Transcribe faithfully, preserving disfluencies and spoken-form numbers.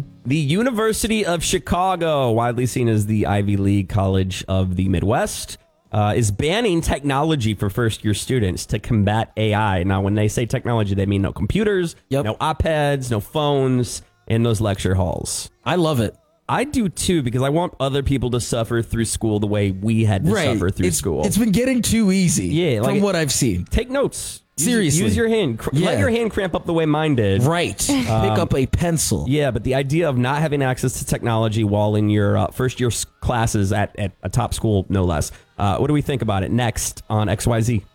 The University of Chicago, widely seen as the Ivy League college of the Midwest, uh, is banning technology for first-year students to combat A I. Now, when they say technology, they mean no computers, Yep. no iPads, no phones in those lecture halls. I love it. I do too, because I want other people to suffer through school the way we had to suffer through it's, school. It's been getting too easy. Yeah, like from it- what I've seen. Take notes. Use- Seriously. Use your hand. Cr- Yeah. Let your hand cramp up the way mine did. Right. Pick up a pencil. Yeah, but the idea of not having access to technology while in your uh, first year s- classes at, at a top school, no less. Uh, what do we think about it? Next on X Y Z.